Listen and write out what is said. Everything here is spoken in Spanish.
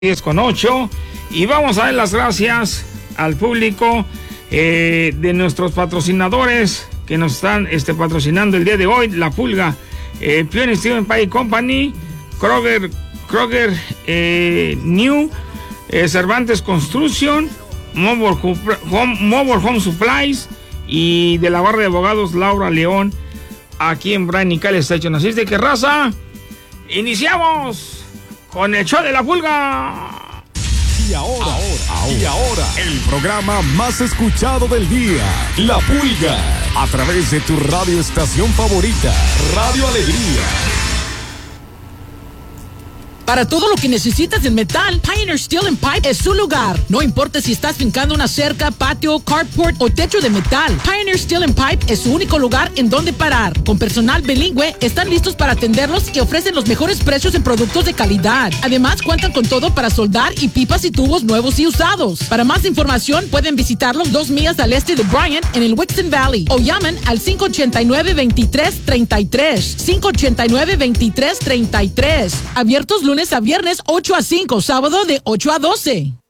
10:08 y vamos a dar las gracias al público de nuestros patrocinadores que nos están patrocinando el día de hoy: La Pulga, Pioneer Steel Pie Company, Kroger New, Cervantes Construction, Mobile Home Supplies y de la barra de abogados Laura León aquí en Bryan y Cal Station. Así es de que, raza, iniciamos con el show de La Pulga. Y ahora, el programa más escuchado del día, La Pulga, a través de tu radioestación favorita, Radio Alegría. Para todo lo que necesitas en metal, Pioneer Steel and Pipe es su lugar. No importa si estás fincando una cerca, patio, carport o techo de metal, Pioneer Steel and Pipe es su único lugar en donde parar. Con personal bilingüe, están listos para atenderlos y ofrecen los mejores precios en productos de calidad. Además, cuentan con todo para soldar y pipas y tubos nuevos y usados. Para más información, pueden visitarlos 2 millas al este de Bryan, en el Wixon Valley, o llamen al 589-2333. 589-2333. Abiertos lunes a viernes 8 a 5, sábado de 8 a 12.